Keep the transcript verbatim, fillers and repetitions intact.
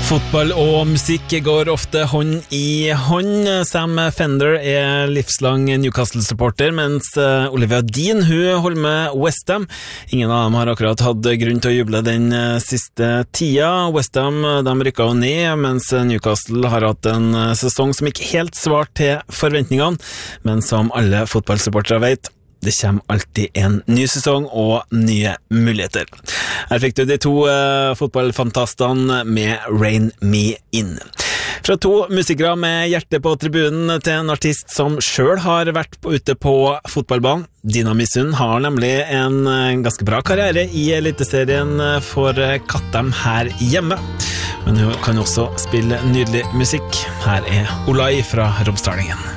Fotball og musikk går ofte hånd i hånd. Sam Fender er livslang Newcastle-supporter, mens Olivia Dean hun holder med West Ham. Ingen av dem har akkurat hatt grunn til å juble den siste tida. West Ham de rykket jo ned, mens Newcastle har hatt en sesong som ikke helt svart til forventningene, men som alle fotballsupportere vet, det kommer alltid en ny sesong og nye muligheter. Her fikk du de to uh, fotballfantastene med Rain Me In. Fra to musikere med hjerte på tribunen til en artist som selv har vært på, ute på fotballbanen. Dina Misund har nemlig en uh, ganske bra karriere i eliteserien for uh, Kattem her hjemme. Men hun kan også spille nydelig musikk. Her er Olai fra Romsdalingen.